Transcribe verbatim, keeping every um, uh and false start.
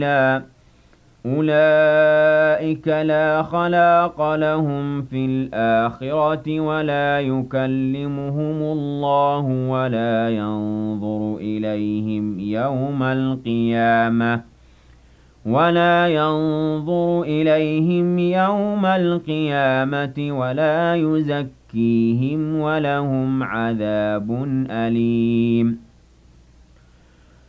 أولئك لا خلاق لهم في الآخرة ولا يكلمهم الله ولا ينظر إليهم يوم القيامة ولا ينظر إليهم يوم القيامة ولا يزكيهم ولهم عذاب أليم